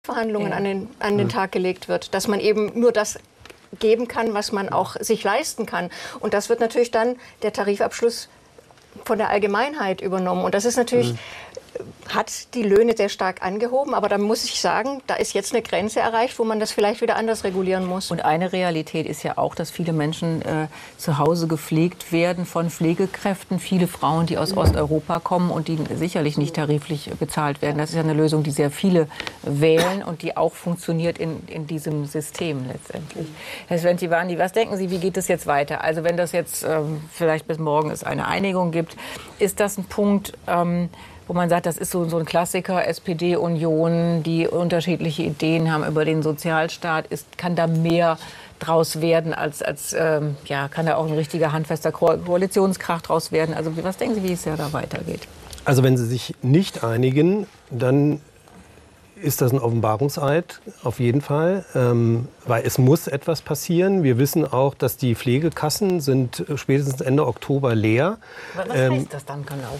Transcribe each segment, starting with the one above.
Verhandlungen an den Tag gelegt wird, dass man eben nur das geben kann, was man auch sich leisten kann. Und das wird natürlich dann der Tarifabschluss von der Allgemeinheit übernommen. Und das ist natürlich, hat die Löhne sehr stark angehoben. Aber da muss ich sagen, da ist jetzt eine Grenze erreicht, wo man das vielleicht wieder anders regulieren muss. Und eine Realität ist ja auch, dass viele Menschen zu Hause gepflegt werden von Pflegekräften. Viele Frauen, die aus Osteuropa kommen und die sicherlich nicht tariflich bezahlt werden. Das ist ja eine Lösung, die sehr viele wählen und die auch funktioniert in diesem System letztendlich. Herr Sventivani, was denken Sie, wie geht es jetzt weiter? Also wenn das jetzt vielleicht bis morgen es eine Einigung gibt, ist das ein Punkt, wo man sagt, das ist so ein Klassiker, SPD, Union, die unterschiedliche Ideen haben über den Sozialstaat. Kann da mehr draus werden, kann da auch ein richtiger handfester Koalitionskrach draus werden? Also was denken Sie, wie es ja da weitergeht? Also wenn Sie sich nicht einigen, dann ist das ein Offenbarungseid, auf jeden Fall, weil es muss etwas passieren. Wir wissen auch, dass die Pflegekassen sind spätestens Ende Oktober leer. Aber was heißt das dann genau?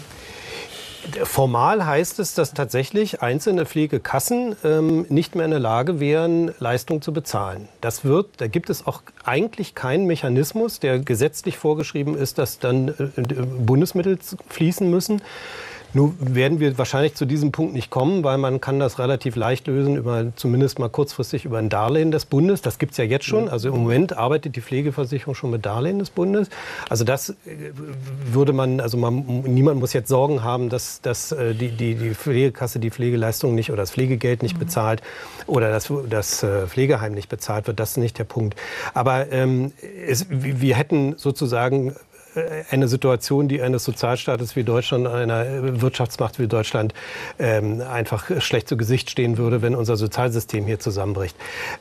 Formal heißt es, dass tatsächlich einzelne Pflegekassen nicht mehr in der Lage wären, Leistungen zu bezahlen. Da gibt es auch eigentlich keinen Mechanismus, der gesetzlich vorgeschrieben ist, dass dann Bundesmittel fließen müssen. Nun werden wir wahrscheinlich zu diesem Punkt nicht kommen, weil man kann das relativ leicht lösen, zumindest mal kurzfristig über ein Darlehen des Bundes. Das gibt es ja jetzt schon. Also im Moment arbeitet die Pflegeversicherung schon mit Darlehen des Bundes. Also das würde niemand muss jetzt Sorgen haben, dass die Pflegekasse die Pflegeleistung nicht oder das Pflegegeld nicht bezahlt oder das Pflegeheim nicht bezahlt wird. Das ist nicht der Punkt. Aber wir hätten sozusagen eine Situation, die eines Sozialstaates wie Deutschland, einer Wirtschaftsmacht wie Deutschland einfach schlecht zu Gesicht stehen würde, wenn unser Sozialsystem hier zusammenbricht.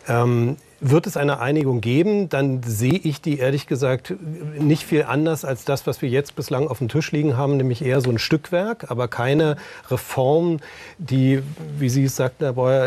Wird es eine Einigung geben, dann sehe ich die ehrlich gesagt nicht viel anders als das, was wir jetzt bislang auf dem Tisch liegen haben, nämlich eher so ein Stückwerk, aber keine Reform, die, wie Sie es sagten, Herr Breuer,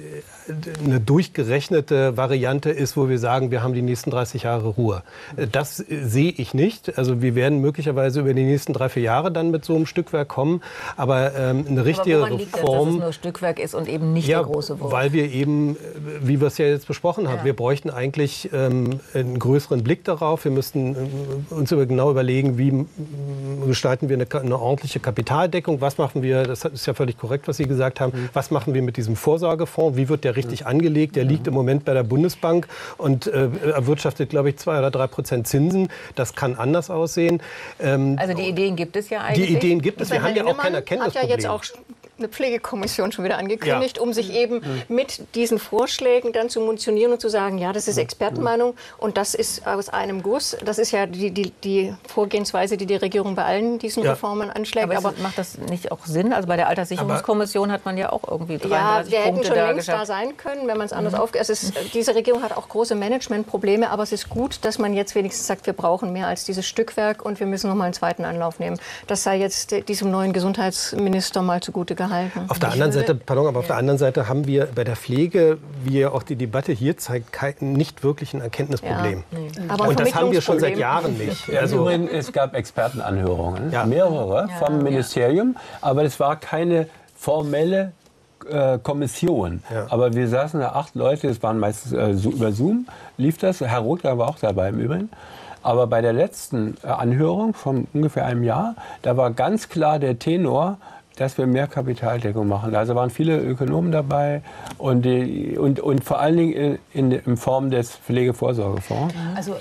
eine durchgerechnete Variante ist, wo wir sagen, wir haben die nächsten 30 Jahre Ruhe. Das sehe ich nicht. Also wir werden möglicherweise über die nächsten 3-4 Jahre dann mit so einem Stückwerk kommen, aber eine richtige Reform... Liegt das, dass es nur Stückwerk ist und eben nicht der große Wurf? Weil wir eben, wie wir es ja jetzt besprochen haben, wir bräuchten eigentlich einen größeren Blick darauf. Wir müssten uns genau überlegen, wie gestalten wir eine ordentliche Kapitaldeckung. Was machen wir, das ist ja völlig korrekt, was Sie gesagt haben, was machen wir mit diesem Vorsorgefonds? Wie wird der richtig angelegt? Der liegt im Moment bei der Bundesbank und erwirtschaftet, glaube ich, 2 oder 3% Zinsen. Das kann anders aussehen. Also die Ideen gibt es ja eigentlich. Die Ideen gibt es. Wir haben ja auch kein Erkenntnisproblem. Hat ja jetzt auch eine Pflegekommission schon wieder angekündigt, um sich eben mit diesen Vorschlägen dann zu munitionieren und zu sagen, ja, das ist Expertenmeinung und das ist aus einem Guss. Das ist ja die Vorgehensweise, die Regierung bei allen diesen Reformen anschlägt. Aber macht das nicht auch Sinn? Also bei der Alterssicherungskommission hat man ja auch irgendwie 33 wir Punkte hätten schon da längst da sein können, wenn man es anders diese Regierung hat auch große Managementprobleme, aber es ist gut, dass man jetzt wenigstens sagt, wir brauchen mehr als dieses Stückwerk und wir müssen noch mal einen zweiten Anlauf nehmen. Das sei jetzt diesem neuen Gesundheitsminister mal zugute gehalten. Auf der anderen Seite haben wir bei der Pflege, wie ja auch die Debatte hier zeigt, nicht wirklich ein Erkenntnisproblem. Aber und das haben wir schon seit Jahren nicht. Übrigens, es gab Expertenanhörungen, mehrere vom Ministerium, aber es war keine formelle Kommission. Aber wir saßen da 8 Leute, es waren meistens über Zoom, lief das. Herr Rothgar war auch dabei im Übrigen. Aber bei der letzten Anhörung von ungefähr einem Jahr, da war ganz klar der Tenor, dass wir mehr Kapitaldeckung machen. Also waren viele Ökonomen dabei und vor allen Dingen in Form des Pflegevorsorgefonds. Also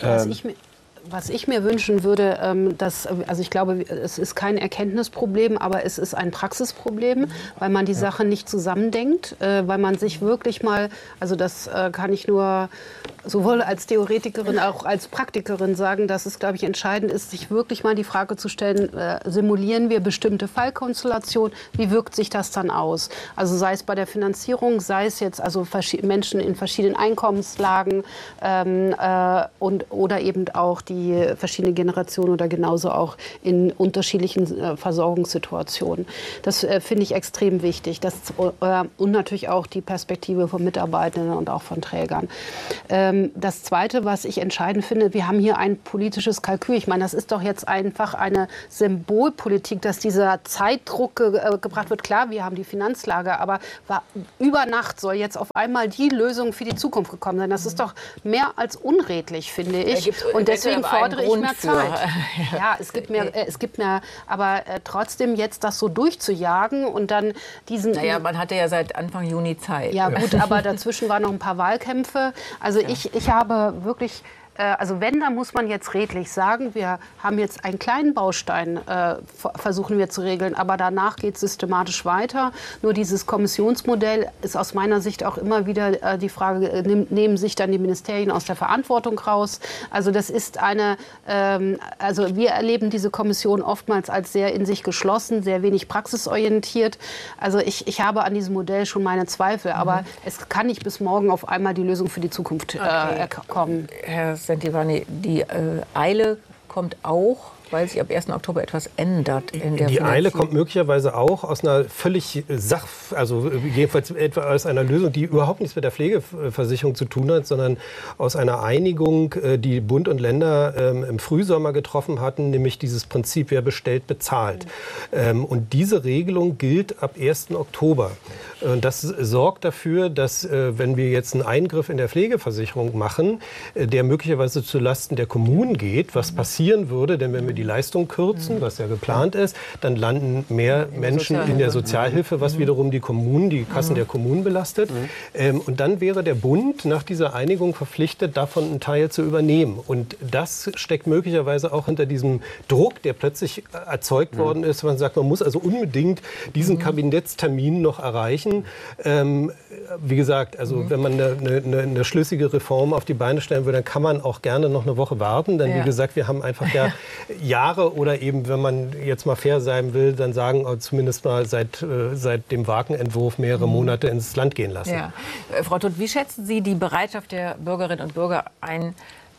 was ich mir wünschen würde, ich glaube, es ist kein Erkenntnisproblem, aber es ist ein Praxisproblem, weil man die Sache nicht zusammendenkt, weil man sich wirklich mal, also das kann ich nur sowohl als Theoretikerin auch als Praktikerin sagen, dass es, glaube ich, entscheidend ist, sich wirklich mal die Frage zu stellen, simulieren wir bestimmte Fallkonstellationen, wie wirkt sich das dann aus? Also sei es bei der Finanzierung, sei es jetzt also Menschen in verschiedenen Einkommenslagen oder eben auch die verschiedenen Generationen oder genauso auch in unterschiedlichen Versorgungssituationen. Das finde ich extrem wichtig. Und natürlich auch die Perspektive von Mitarbeitenden und auch von Trägern. Das Zweite, was ich entscheidend finde, wir haben hier ein politisches Kalkül. Ich meine, das ist doch jetzt einfach eine Symbolpolitik, dass dieser Zeitdruck gebracht wird. Klar, wir haben die Finanzlage, aber über Nacht soll jetzt auf einmal die Lösung für die Zukunft gekommen sein. Das ist doch mehr als unredlich, finde ich. Und deswegen fordere ich mehr Zeit. Ja, es gibt mehr, aber trotzdem jetzt das so durchzujagen und dann diesen... Naja, man hatte ja seit Anfang Juni Zeit. Ja gut, aber dazwischen waren noch ein paar Wahlkämpfe. Also ich habe wirklich... Also wenn, dann muss man jetzt redlich sagen, wir haben jetzt einen kleinen Baustein, versuchen wir zu regeln, aber danach geht es systematisch weiter. Nur dieses Kommissionsmodell ist aus meiner Sicht auch immer wieder die Frage, nehmen sich dann die Ministerien aus der Verantwortung raus? Also das ist also wir erleben diese Kommission oftmals als sehr in sich geschlossen, sehr wenig praxisorientiert. Also ich habe an diesem Modell schon meine Zweifel, aber es kann nicht bis morgen auf einmal die Lösung für die Zukunft kommen. Herr Centivani, die Eile kommt auch, weil sich ab 1. Oktober etwas ändert in der Die Eile kommt möglicherweise auch aus einer völlig also jedenfalls etwa aus einer Lösung, die überhaupt nichts mit der Pflegeversicherung zu tun hat, sondern aus einer Einigung, die Bund und Länder im Frühsommer getroffen hatten, nämlich dieses Prinzip, wer bestellt, bezahlt. Und diese Regelung gilt ab 1. Oktober. Das sorgt dafür, dass wenn wir jetzt einen Eingriff in der Pflegeversicherung machen, der möglicherweise zulasten der Kommunen geht, was passieren würde, denn wenn wir die Leistung kürzen, was ja geplant ist, dann landen mehr Menschen in der Sozialhilfe, was wiederum die Kassen der Kommunen belastet. Und dann wäre der Bund nach dieser Einigung verpflichtet, davon einen Teil zu übernehmen. Und das steckt möglicherweise auch hinter diesem Druck, der plötzlich erzeugt worden ist. Man sagt, man muss also unbedingt diesen Kabinettstermin noch erreichen. Wie gesagt, also wenn man eine schlüssige Reform auf die Beine stellen will, dann kann man auch gerne noch eine Woche warten. Denn wie gesagt, wir haben einfach Jahre oder eben, wenn man jetzt mal fair sein will, dann sagen, zumindest mal seit dem Wagenentwurf mehrere Monate ins Land gehen lassen. Ja. Frau Tutt, wie schätzen Sie die Bereitschaft der Bürgerinnen und Bürger ein,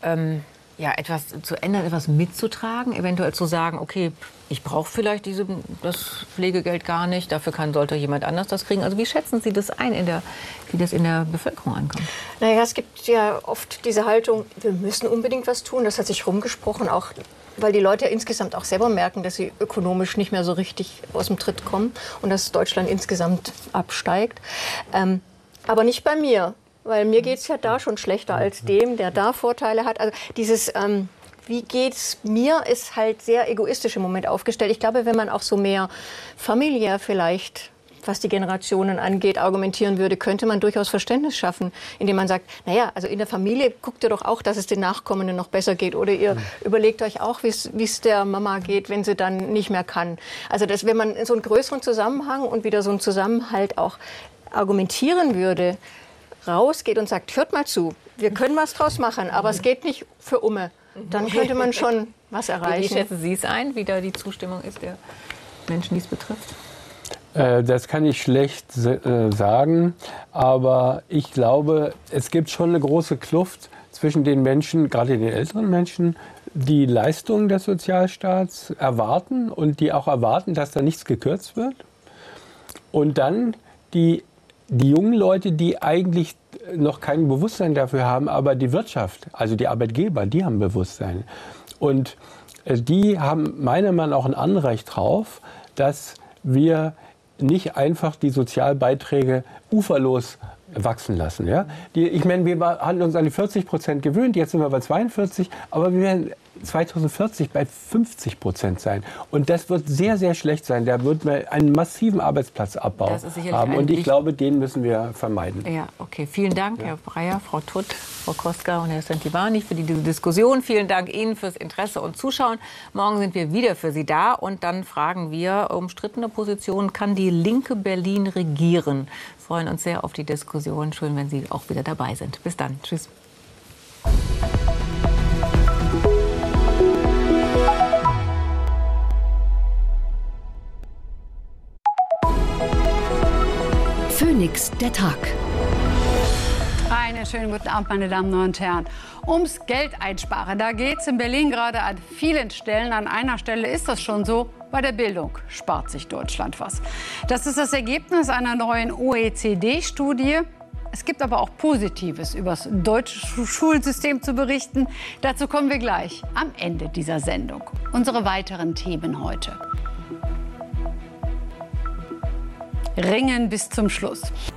etwas zu ändern, etwas mitzutragen, eventuell zu sagen, okay, ich brauche vielleicht das Pflegegeld gar nicht, dafür sollte jemand anders das kriegen. Also wie schätzen Sie das ein, wie das in der Bevölkerung ankommt? Naja, es gibt ja oft diese Haltung, wir müssen unbedingt was tun. Das hat sich rumgesprochen, auch weil die Leute ja insgesamt auch selber merken, dass sie ökonomisch nicht mehr so richtig aus dem Tritt kommen und dass Deutschland insgesamt absteigt. Aber nicht bei mir. Weil mir geht es ja da schon schlechter als dem, der da Vorteile hat. Also dieses, wie geht's mir, ist halt sehr egoistisch im Moment aufgestellt. Ich glaube, wenn man auch so mehr familiär vielleicht, was die Generationen angeht, argumentieren würde, könnte man durchaus Verständnis schaffen, indem man sagt, naja, also in der Familie guckt ihr doch auch, dass es den Nachkommenden noch besser geht. Oder ihr überlegt euch auch, wie es der Mama geht, wenn sie dann nicht mehr kann. Also wenn man in so einen größeren Zusammenhang und wieder so einen Zusammenhalt auch argumentieren würde, rausgeht und sagt, hört mal zu, wir können was draus machen, aber es geht nicht für Umme. Dann könnte man schon was erreichen. Wie schätzen Sie es ein, wie da die Zustimmung ist der Menschen, die es betrifft? Das kann ich schlecht sagen, aber ich glaube, es gibt schon eine große Kluft zwischen den Menschen, gerade den älteren Menschen, die Leistungen des Sozialstaats erwarten und die auch erwarten, dass da nichts gekürzt wird. Und dann die jungen Leute, die eigentlich noch kein Bewusstsein dafür haben, aber die Wirtschaft, also die Arbeitgeber, die haben Bewusstsein. Und die haben meiner Meinung nach auch ein Anrecht drauf, dass wir nicht einfach die Sozialbeiträge uferlos wachsen lassen. Ja? Ich meine, wir haben uns an die 40% gewöhnt, jetzt sind wir bei 42%, aber wir werden 2040 bei 50% sein. Und das wird sehr, sehr schlecht sein. Da wird man einen massiven Arbeitsplatzabbau haben. Und ich glaube, den müssen wir vermeiden. Ja, okay. Vielen Dank, Herr Breyer, Frau Tutt, Frau Koska und Herr Centivani für diese Diskussion. Vielen Dank Ihnen fürs Interesse und Zuschauen. Morgen sind wir wieder für Sie da. Und dann fragen wir, umstrittene Positionen, kann die linke Berlin regieren? Wir freuen uns sehr auf die Diskussion. Schön, wenn Sie auch wieder dabei sind. Bis dann. Tschüss. Phoenix, der Tag. Einen schönen guten Abend, meine Damen und Herren. ums Geld einsparen. Da geht es in Berlin gerade an vielen Stellen. An einer Stelle ist das schon so. Bei der Bildung spart sich Deutschland was. Das ist das Ergebnis einer neuen OECD-Studie. Es gibt aber auch Positives über das deutsche Schulsystem zu berichten. Dazu kommen wir gleich am Ende dieser Sendung. Unsere weiteren Themen heute. Ringen bis zum Schluss.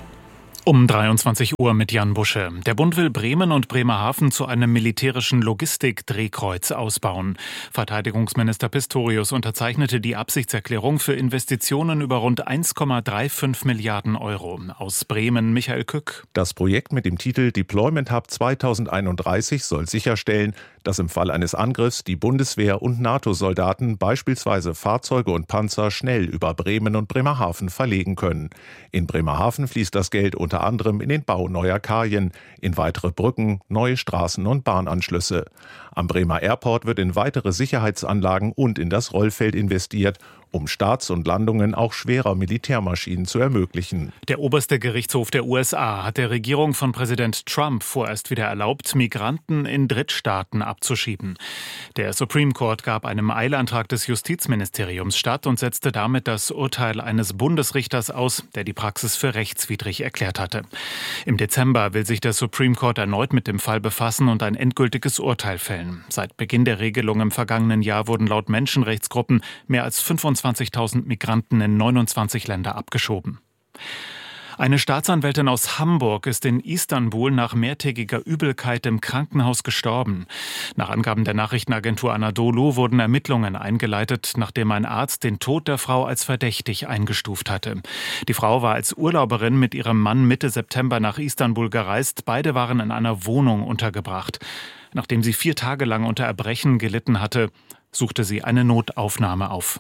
Um 23 Uhr mit Jan Busche. Der Bund will Bremen und Bremerhaven zu einem militärischen Logistikdrehkreuz ausbauen. Verteidigungsminister Pistorius unterzeichnete die Absichtserklärung für Investitionen über rund 1,35 Milliarden Euro. Aus Bremen Michael Kück. Das Projekt mit dem Titel Deployment Hub 2031 soll sicherstellen, dass im Fall eines Angriffs die Bundeswehr und NATO-Soldaten beispielsweise Fahrzeuge und Panzer schnell über Bremen und Bremerhaven verlegen können. In Bremerhaven fließt das Geld unter anderem in den Bau neuer Kajen, in weitere Brücken, neue Straßen und Bahnanschlüsse. Am Bremer Airport wird in weitere Sicherheitsanlagen und in das Rollfeld investiert, um Starts und Landungen auch schwerer Militärmaschinen zu ermöglichen. Der oberste Gerichtshof der USA hat der Regierung von Präsident Trump vorerst wieder erlaubt, Migranten in Drittstaaten abzuschieben. Der Supreme Court gab einem Eilantrag des Justizministeriums statt und setzte damit das Urteil eines Bundesrichters aus, der die Praxis für rechtswidrig erklärt hatte. Im Dezember will sich der Supreme Court erneut mit dem Fall befassen und ein endgültiges Urteil fällen. Seit Beginn der Regelung im vergangenen Jahr wurden laut Menschenrechtsgruppen mehr als 25.000 Migranten in 29 Länder abgeschoben. Eine Staatsanwältin aus Hamburg ist in Istanbul nach mehrtägiger Übelkeit im Krankenhaus gestorben. Nach Angaben der Nachrichtenagentur Anadolu wurden Ermittlungen eingeleitet, nachdem ein Arzt den Tod der Frau als verdächtig eingestuft hatte. Die Frau war als Urlauberin mit ihrem Mann Mitte September nach Istanbul gereist. Beide waren in einer Wohnung untergebracht. Nachdem sie 4 Tage lang unter Erbrechen gelitten hatte, suchte sie eine Notaufnahme auf.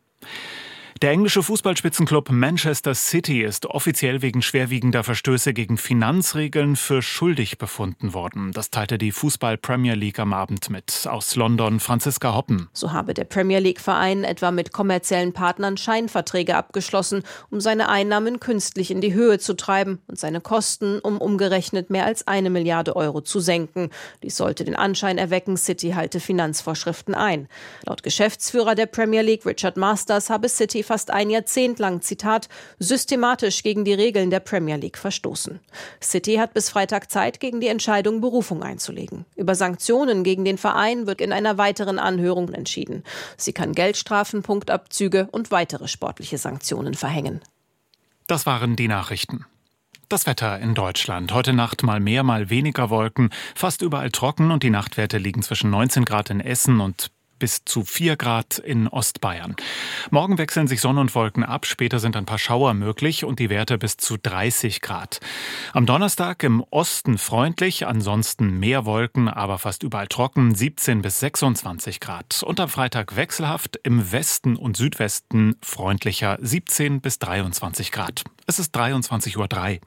Der englische Fußballspitzenclub Manchester City ist offiziell wegen schwerwiegender Verstöße gegen Finanzregeln für schuldig befunden worden. Das teilte die Fußball-Premier League am Abend mit. Aus London Franziska Hoppen. So habe der Premier League-Verein etwa mit kommerziellen Partnern Scheinverträge abgeschlossen, um seine Einnahmen künstlich in die Höhe zu treiben und seine Kosten um umgerechnet mehr als 1 Milliarde Euro zu senken. Dies sollte den Anschein erwecken, City halte Finanzvorschriften ein. Laut Geschäftsführer der Premier League, Richard Masters, habe City fast ein Jahrzehnt lang, Zitat, systematisch gegen die Regeln der Premier League verstoßen. City hat bis Freitag Zeit, gegen die Entscheidung Berufung einzulegen. Über Sanktionen gegen den Verein wird in einer weiteren Anhörung entschieden. Sie kann Geldstrafen, Punktabzüge und weitere sportliche Sanktionen verhängen. Das waren die Nachrichten. Das Wetter in Deutschland. Heute Nacht mal mehr, mal weniger Wolken. Fast überall trocken und die Nachtwerte liegen zwischen 19 Grad in Essen und bis zu 4 Grad in Ostbayern. Morgen wechseln sich Sonne und Wolken ab, später sind ein paar Schauer möglich und die Werte bis zu 30 Grad. Am Donnerstag im Osten freundlich, ansonsten mehr Wolken, aber fast überall trocken, 17 bis 26 Grad. Und am Freitag wechselhaft, im Westen und Südwesten freundlicher, 17 bis 23 Grad. Es ist 23:03 Uhr.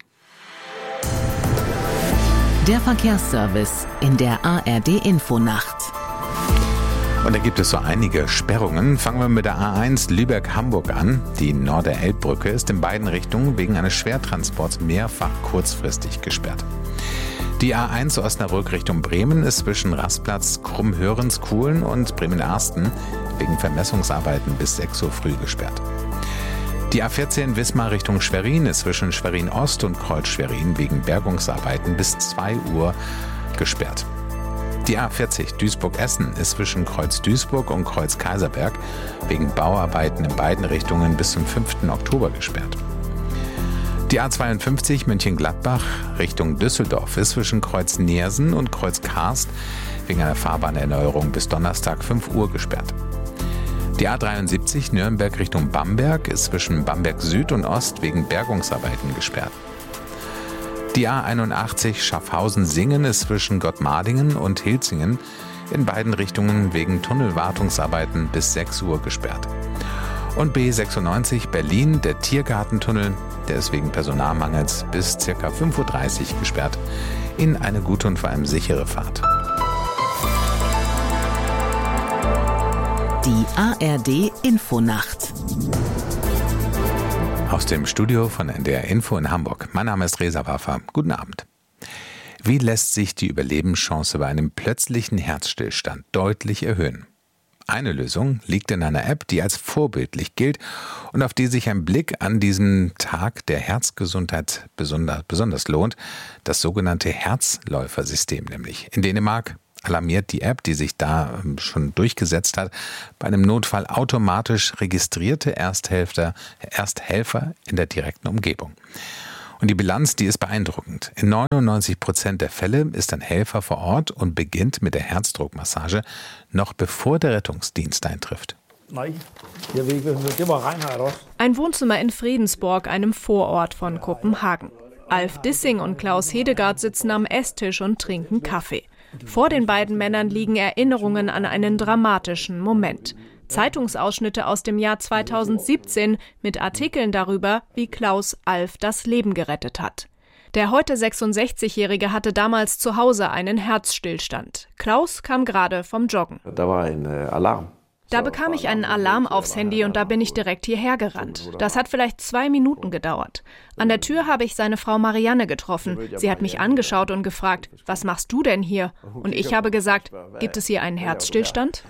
Der Verkehrsservice in der ARD-Infonacht. Und da gibt es so einige Sperrungen. Fangen wir mit der A1 Lübeck-Hamburg an. Die Norder-Elbbrücke ist in beiden Richtungen wegen eines Schwertransports mehrfach kurzfristig gesperrt. Die A1 Osnabrück Richtung Bremen ist zwischen Rastplatz Krumm-Hörenskuhlen und Bremen-Ersten wegen Vermessungsarbeiten bis 6 Uhr früh gesperrt. Die A14 Wismar Richtung Schwerin ist zwischen Schwerin-Ost und Kreuz Schwerin wegen Bergungsarbeiten bis 2 Uhr gesperrt. Die A40 Duisburg-Essen ist zwischen Kreuz Duisburg und Kreuz Kaiserberg wegen Bauarbeiten in beiden Richtungen bis zum 5. Oktober gesperrt. Die A52 München-Gladbach Richtung Düsseldorf ist zwischen Kreuz Neersen und Kreuz Karst wegen einer Fahrbahnerneuerung bis Donnerstag 5 Uhr gesperrt. Die A73 Nürnberg Richtung Bamberg ist zwischen Bamberg Süd und Ost wegen Bergungsarbeiten gesperrt. Die A81 Schaffhausen-Singen ist zwischen Gottmardingen und Hilzingen in beiden Richtungen wegen Tunnelwartungsarbeiten bis 6 Uhr gesperrt. Und B96 Berlin, der Tiergartentunnel, der ist wegen Personalmangels bis ca. 5:30 Uhr gesperrt. Ihnen eine gute und vor allem sichere Fahrt. Die ARD-Infonacht. Aus dem Studio von NDR Info in Hamburg. Mein Name ist Reza Waffer. Guten Abend. Wie lässt sich die Überlebenschance bei einem plötzlichen Herzstillstand deutlich erhöhen? Eine Lösung liegt in einer App, die als vorbildlich gilt und auf die sich ein Blick an diesem Tag der Herzgesundheit besonders lohnt, das sogenannte Herzläufersystem nämlich. In Dänemark alarmiert die App, die sich da schon durchgesetzt hat, bei einem Notfall automatisch registrierte Ersthelfer in der direkten Umgebung. Und die Bilanz, die ist beeindruckend. In 99% der Fälle ist ein Helfer vor Ort und beginnt mit der Herzdruckmassage, noch bevor der Rettungsdienst eintrifft. Ein Wohnzimmer in Fredensborg, einem Vorort von Kopenhagen. Alf Dissing und Klaus Hedegaard sitzen am Esstisch und trinken Kaffee. Vor den beiden Männern liegen Erinnerungen an einen dramatischen Moment. Zeitungsausschnitte aus dem Jahr 2017 mit Artikeln darüber, wie Klaus Alf das Leben gerettet hat. Der heute 66-Jährige hatte damals zu Hause einen Herzstillstand. Klaus kam gerade vom Joggen. Da war ein Alarm. Da bekam ich einen Alarm aufs Handy und da bin ich direkt hierher gerannt. Das hat vielleicht 2 Minuten gedauert. An der Tür habe ich seine Frau Marianne getroffen. Sie hat mich angeschaut und gefragt, was machst du denn hier? Und ich habe gesagt, gibt es hier einen Herzstillstand?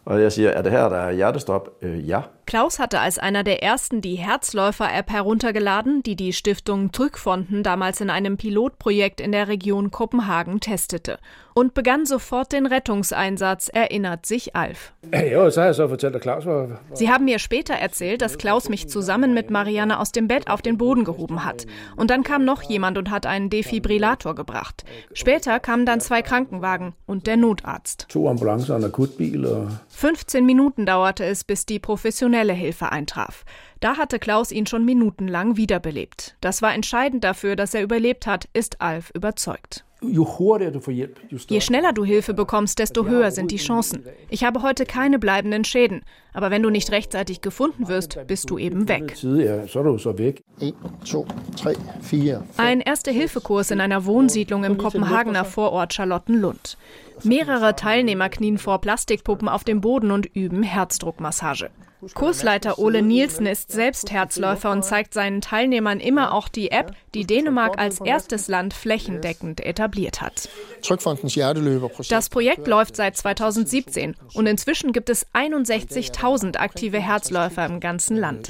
Ja. Klaus hatte als einer der ersten die Herzläufer-App heruntergeladen, die die Stiftung Trygfonden damals in einem Pilotprojekt in der Region Kopenhagen testete. Und begann sofort den Rettungseinsatz, erinnert sich Alf. Sie haben mir später erzählt, dass Klaus mich zusammen mit Marianne aus dem Bett auf den Boden gehoben hat. Und dann kam noch jemand und hat einen Defibrillator gebracht. Später kamen dann 2 Krankenwagen und der Notarzt. 15 Minuten dauerte es, bis die professionelle Hilfe eintraf. Da hatte Klaus ihn schon minutenlang wiederbelebt. Das war entscheidend dafür, dass er überlebt hat, ist Alf überzeugt. Je schneller du Hilfe bekommst, desto höher sind die Chancen. Ich habe heute keine bleibenden Schäden. Aber wenn du nicht rechtzeitig gefunden wirst, bist du eben weg. Ein Erste-Hilfe-Kurs in einer Wohnsiedlung im Kopenhagener Vorort Charlottenlund. Mehrere Teilnehmer knien vor Plastikpuppen auf dem Boden und üben Herzdruckmassage. Kursleiter Ole Nielsen ist selbst Herzläufer und zeigt seinen Teilnehmern immer auch die App, die Dänemark als erstes Land flächendeckend etabliert hat. Das Projekt läuft seit 2017 und inzwischen gibt es 61.000 aktive Herzläufer im ganzen Land.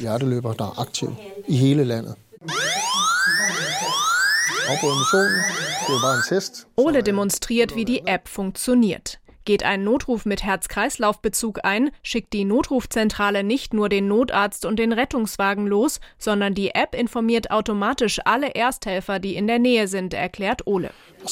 Ole demonstriert, wie die App funktioniert. Geht ein Notruf mit Herz-Kreislauf-Bezug ein, schickt die Notrufzentrale nicht nur den Notarzt und den Rettungswagen los, sondern die App informiert automatisch alle Ersthelfer, die in der Nähe sind, erklärt Ole.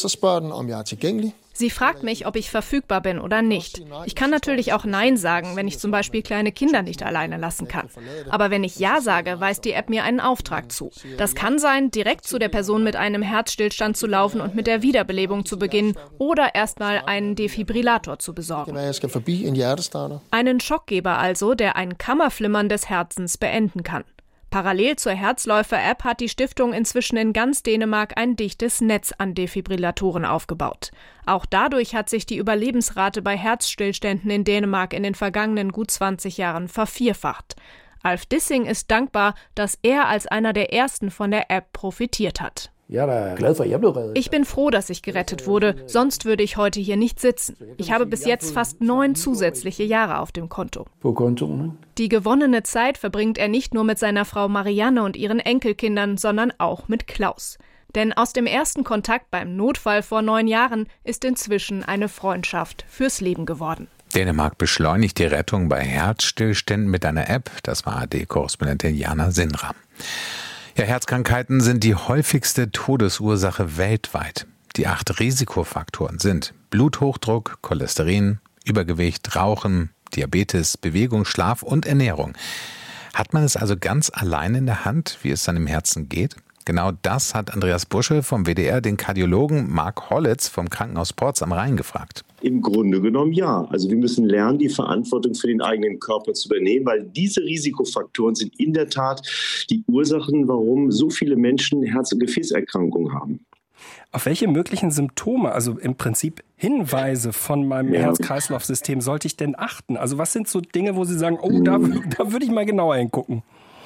Sie fragt mich, ob ich verfügbar bin oder nicht. Ich kann natürlich auch Nein sagen, wenn ich zum Beispiel kleine Kinder nicht alleine lassen kann. Aber wenn ich Ja sage, weist die App mir einen Auftrag zu. Das kann sein, direkt zu der Person mit einem Herzstillstand zu laufen und mit der Wiederbelebung zu beginnen oder erstmal einen Defibrillator zu besorgen. Einen Schockgeber also, der ein Kammerflimmern des Herzens beenden kann. Parallel zur Herzläufer-App hat die Stiftung inzwischen in ganz Dänemark ein dichtes Netz an Defibrillatoren aufgebaut. Auch dadurch hat sich die Überlebensrate bei Herzstillständen in Dänemark in den vergangenen gut 20 Jahren vervierfacht. Alf Dissing ist dankbar, dass er als einer der ersten von der App profitiert hat. Ich bin froh, dass ich gerettet wurde, sonst würde ich heute hier nicht sitzen. Ich habe bis jetzt fast 9 zusätzliche Jahre auf dem Konto. Die gewonnene Zeit verbringt er nicht nur mit seiner Frau Marianne und ihren Enkelkindern, sondern auch mit Klaus. Denn aus dem ersten Kontakt beim Notfall vor 9 Jahren ist inzwischen eine Freundschaft fürs Leben geworden. Dänemark beschleunigt die Rettung bei Herzstillständen mit einer App. Das war ARD-Korrespondentin Jana Sinram. Ja, Herzkrankheiten sind die häufigste Todesursache weltweit. Die 8 Risikofaktoren sind Bluthochdruck, Cholesterin, Übergewicht, Rauchen, Diabetes, Bewegung, Schlaf und Ernährung. Hat man es also ganz allein in der Hand, wie es seinem Herzen geht? Genau das hat Andreas Busche vom WDR den Kardiologen Mark Hollitz vom Krankenhaus Porz am Rhein gefragt. Im Grunde genommen ja. Also wir müssen lernen, die Verantwortung für den eigenen Körper zu übernehmen, weil diese Risikofaktoren sind in der Tat die Ursachen, warum so viele Menschen Herz- und Gefäßerkrankungen haben. Auf welche möglichen Symptome, also im Prinzip Hinweise von meinem Herz-Kreislauf-System sollte ich denn achten? Also was sind so Dinge, wo Sie sagen, oh, da würde ich mal genauer hingucken?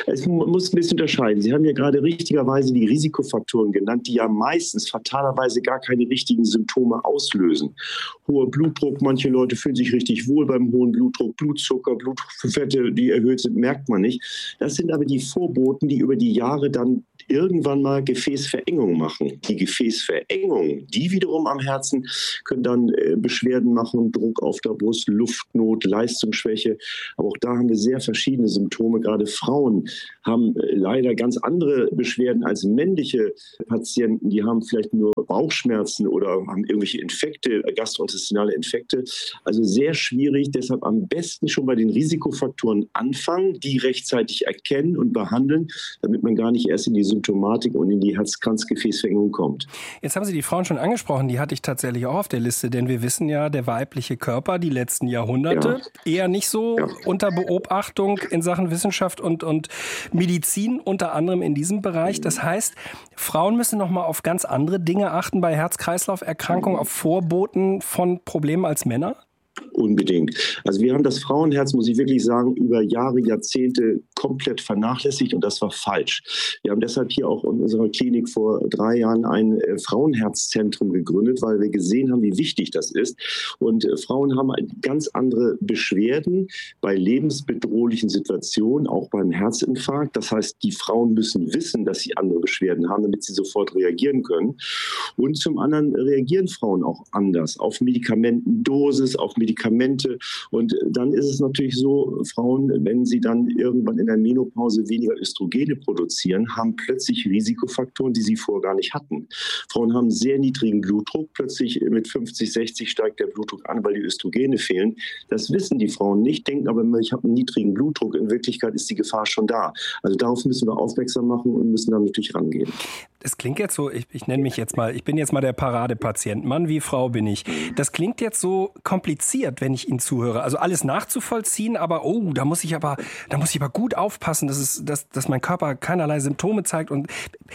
Man muss ein bisschen unterscheiden. Sie haben ja gerade richtigerweise die Risikofaktoren genannt, die ja meistens fatalerweise gar keine richtigen Symptome auslösen. Hoher Blutdruck, manche Leute fühlen sich richtig wohl beim hohen Blutdruck, Blutzucker, Blutfette, die erhöht sind, merkt man nicht. Das sind aber die Vorboten, die über die Jahre dann irgendwann mal Gefäßverengung machen. Die Gefäßverengung, die wiederum am Herzen, können dann Beschwerden machen, Druck auf der Brust, Luftnot, Leistungsschwäche. Aber auch da haben wir sehr verschiedene Symptome. Gerade Frauen haben leider ganz andere Beschwerden als männliche Patienten. Die haben vielleicht nur Bauchschmerzen oder haben irgendwelche Infekte, gastrointestinale Infekte. Also sehr schwierig. Deshalb am besten schon bei den Risikofaktoren anfangen, die rechtzeitig erkennen und behandeln, damit man gar nicht erst in die Symptomatik und in die Herz-Kranz-Gefäßverengung kommt. Jetzt haben Sie die Frauen schon angesprochen, die hatte ich tatsächlich auch auf der Liste, denn wir wissen ja, der weibliche Körper die letzten Jahrhunderte eher nicht so unter Beobachtung in Sachen Wissenschaft und Medizin, unter anderem in diesem Bereich. Das heißt, Frauen müssen noch mal auf ganz andere Dinge achten bei Herz-Kreislauf-Erkrankungen, auf Vorboten von Problemen als Männer? Unbedingt. Also wir haben das Frauenherz, muss ich wirklich sagen, über Jahre, Jahrzehnte komplett vernachlässigt und das war falsch. Wir haben deshalb hier auch in unserer Klinik vor 3 Jahren ein Frauenherzzentrum gegründet, weil wir gesehen haben, wie wichtig das ist. Und Frauen haben ganz andere Beschwerden bei lebensbedrohlichen Situationen, auch beim Herzinfarkt. Das heißt, die Frauen müssen wissen, dass sie andere Beschwerden haben, damit sie sofort reagieren können. Und zum anderen reagieren Frauen auch anders auf Medikamentendosis, auf Medikamente. Und dann ist es natürlich so, Frauen, wenn sie dann irgendwann in der Menopause weniger Östrogene produzieren, haben plötzlich Risikofaktoren, die sie vorher gar nicht hatten. Frauen haben sehr niedrigen Blutdruck. Plötzlich mit 50, 60 steigt der Blutdruck an, weil die Östrogene fehlen. Das wissen die Frauen nicht, denken aber immer, ich habe einen niedrigen Blutdruck. In Wirklichkeit ist die Gefahr schon da. Also darauf müssen wir aufmerksam machen und müssen dann natürlich rangehen. Es klingt jetzt so, ich nenne mich jetzt mal, ich bin jetzt mal der Paradepatient, Mann wie Frau bin ich. Das klingt jetzt so kompliziert, wenn ich Ihnen zuhöre. Also alles nachzuvollziehen, aber da muss ich aber gut aufpassen, dass mein Körper keinerlei Symptome zeigt. Und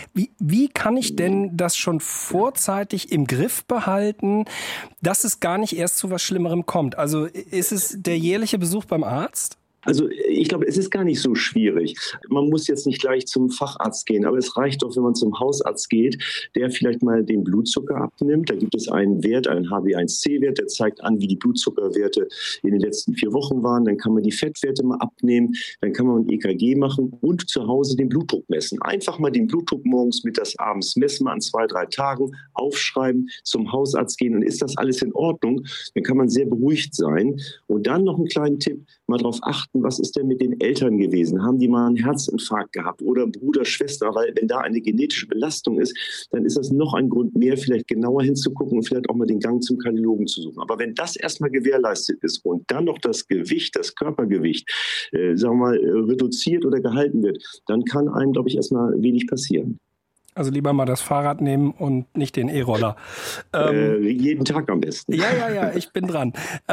wie kann ich denn das schon vorzeitig im Griff behalten, dass es gar nicht erst zu was Schlimmerem kommt? Also ist es der jährliche Besuch beim Arzt? Also ich glaube, es ist gar nicht so schwierig. Man muss jetzt nicht gleich zum Facharzt gehen, aber es reicht doch, wenn man zum Hausarzt geht, der vielleicht mal den Blutzucker abnimmt. Da gibt es einen Wert, einen HbA1c-Wert, der zeigt an, wie die Blutzuckerwerte in den letzten 4 Wochen waren. Dann kann man die Fettwerte mal abnehmen, dann kann man ein EKG machen und zu Hause den Blutdruck messen. Einfach mal den Blutdruck morgens, mittags, abends messen, mal an 2, 3 Tagen, aufschreiben, zum Hausarzt gehen und ist das alles in Ordnung, dann kann man sehr beruhigt sein. Und dann noch einen kleinen Tipp, mal darauf achten, was ist denn mit den Eltern gewesen? Haben die mal einen Herzinfarkt gehabt oder Bruder, Schwester? Weil wenn da eine genetische Belastung ist, dann ist das noch ein Grund mehr, vielleicht genauer hinzugucken und vielleicht auch mal den Gang zum Kardiologen zu suchen. Aber wenn das erstmal gewährleistet ist und dann noch das Gewicht, das Körpergewicht, sagen wir mal, reduziert oder gehalten wird, dann kann einem, glaube ich, erstmal wenig passieren. Also lieber mal das Fahrrad nehmen und nicht den E-Roller. Jeden Tag am besten. Ja, ich bin dran.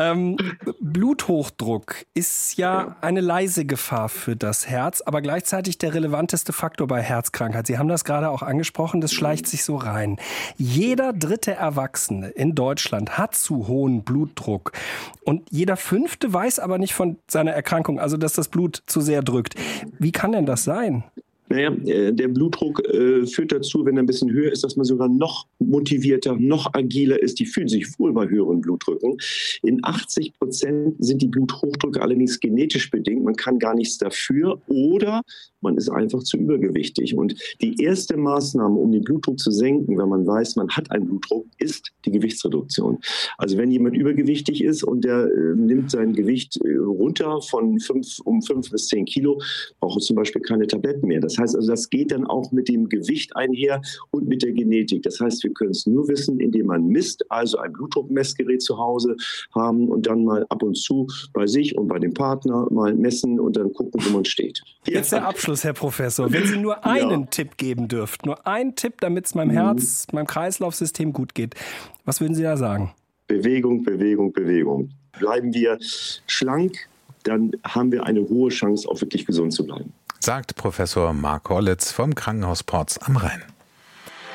Bluthochdruck ist ja eine leise Gefahr für das Herz, aber gleichzeitig der relevanteste Faktor bei Herzkrankheit. Sie haben das gerade auch angesprochen, das schleicht sich so rein. Jeder 3. Erwachsene in Deutschland hat zu hohen Blutdruck. Und jeder 5. weiß aber nicht von seiner Erkrankung, also dass das Blut zu sehr drückt. Wie kann denn das sein? Naja, der Blutdruck führt dazu, wenn er ein bisschen höher ist, dass man sogar noch motivierter, noch agiler ist. Die fühlen sich wohl bei höheren Blutdrücken. In 80% sind die Bluthochdrücke allerdings genetisch bedingt. Man kann gar nichts dafür oder man ist einfach zu übergewichtig. Und die erste Maßnahme, um den Blutdruck zu senken, wenn man weiß, man hat einen Blutdruck, ist die Gewichtsreduktion. Also wenn jemand übergewichtig ist und der nimmt sein Gewicht runter von 5 bis 10 Kilo, braucht er zum Beispiel keine Tabletten mehr. Das heißt also, das geht dann auch mit dem Gewicht einher und mit der Genetik. Das heißt, wir können es nur wissen, indem man misst, also ein Blutdruckmessgerät zu Hause haben und dann mal ab und zu bei sich und bei dem Partner mal messen und dann gucken, wo man steht. Jetzt der Abschluss, Herr Professor. Wenn Sie nur einen Tipp geben dürften, nur einen Tipp, damit es meinem Herz, meinem Kreislaufsystem gut geht, was würden Sie da sagen? Bewegung, Bewegung, Bewegung. Bleiben wir schlank, dann haben wir eine hohe Chance, auch wirklich gesund zu bleiben. Sagt Professor Marc Horlitz vom Krankenhaus Porz am Rhein.